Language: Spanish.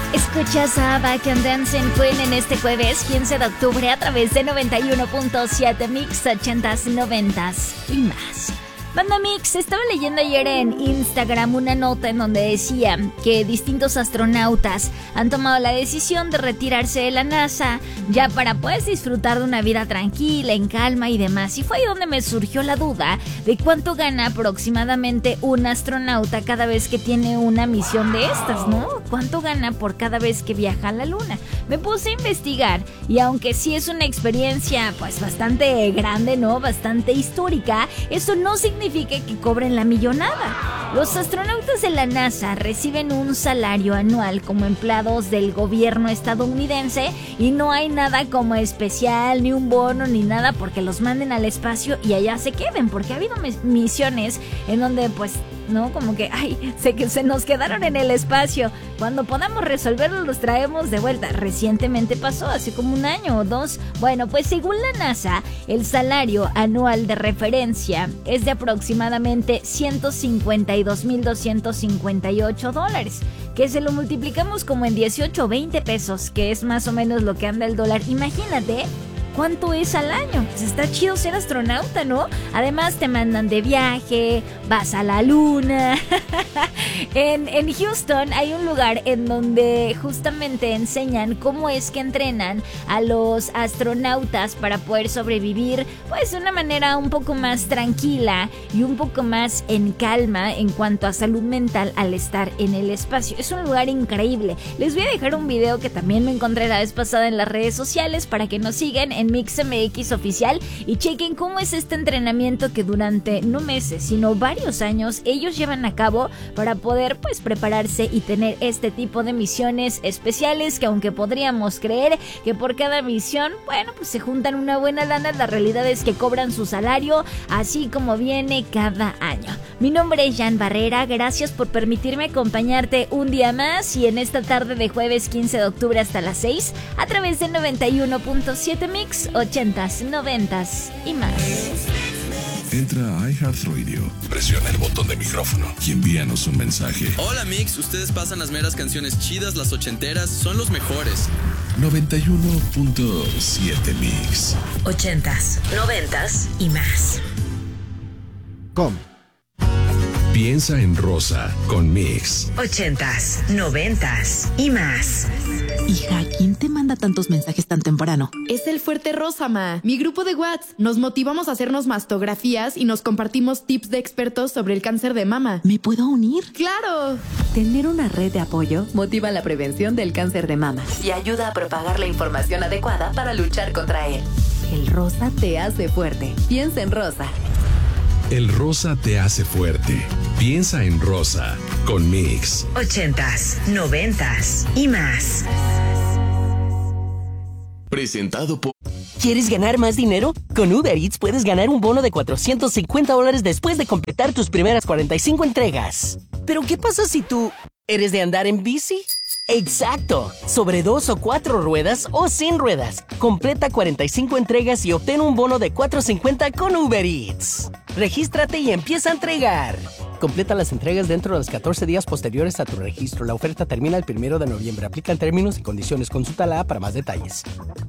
Escuchas a Back and Dancing Queen en este jueves 15 de octubre a través de 91.7 Mix 80s, 90s y más. Banda Mix, estaba leyendo ayer en Instagram una nota en donde decía que distintos astronautas han tomado la decisión de retirarse de la NASA ya para poder disfrutar de una vida tranquila, en calma y demás. Y fue ahí donde me surgió la duda de cuánto gana aproximadamente un astronauta cada vez que tiene una misión de estas, ¿no? ¿Cuánto gana por cada vez que viaja a la Luna? Me puse a investigar y aunque sí es una experiencia pues bastante grande, ¿no? Bastante histórica, eso no significa que cobren la millonada. Los astronautas de la NASA reciben un salario anual como empleados del gobierno estadounidense y no hay nada como especial, ni un bono, ni nada porque los manden al espacio y allá se queden, porque ha habido misiones en donde pues ¿no? Como que, se nos quedaron en el espacio. Cuando podamos resolverlos, los traemos de vuelta. Recientemente pasó, hace como 1 año o 2. Bueno, pues según la NASA, el salario anual de referencia es de aproximadamente $152,258, que se lo multiplicamos como en 18 o 20 pesos, que es más o menos lo que anda el dólar. Imagínate ¿cuánto es al año? Pues está chido ser astronauta, ¿no? Además te mandan de viaje, vas a la luna. En Houston hay un lugar en donde justamente enseñan cómo es que entrenan a los astronautas para poder sobrevivir pues de una manera un poco más tranquila y un poco más en calma en cuanto a salud mental al estar en el espacio. Es un lugar increíble. Les voy a dejar un video que también me encontré la vez pasada en las redes sociales para que nos sigan en MixMX Oficial y chequen cómo es este entrenamiento que durante no meses, sino varios años ellos llevan a cabo para poder pues prepararse y tener este tipo de misiones especiales que aunque podríamos creer que por cada misión, bueno, pues se juntan una buena lana, la realidad es que cobran su salario así como viene cada año. Mi nombre es Jan Barrera, gracias por permitirme acompañarte un día más y en esta tarde de jueves 15 de octubre hasta las 6 a través de 91.7 Mix 80s, 90s y más. Entra a iHeartRadio, presiona el botón de micrófono y envíanos un mensaje. Hola Mix, ustedes pasan las meras canciones chidas, las ochenteras, son los mejores. 91.7 Mix 80s, 90s y más. Piensa en Rosa con Mix 80s, 90s y más. Hija, ¿quién te manda tantos mensajes tan temprano? Es el Fuerte Rosa, ma. Mi grupo de WhatsApp. Nos motivamos a hacernos mastografías y nos compartimos tips de expertos sobre el cáncer de mama. ¿Me puedo unir? ¡Claro! Tener una red de apoyo motiva la prevención del cáncer de mama y ayuda a propagar la información adecuada para luchar contra él. El rosa te hace fuerte. Piensa en Rosa. El rosa te hace fuerte. Piensa en Rosa con Mix 80s, 90s y más. Presentado por... ¿Quieres ganar más dinero? Con Uber Eats puedes ganar un bono de $450 después de completar tus primeras 45 entregas. ¿Pero qué pasa si tú eres de andar en bici? ¡Exacto! Sobre 2 o 4 ruedas o sin ruedas. Completa 45 entregas y obtén un bono de $450 con Uber Eats. Regístrate y empieza a entregar. Completa las entregas dentro de los 14 días posteriores a tu registro. La oferta termina el 1 de noviembre. Aplican términos y condiciones. Consulta la app para más detalles.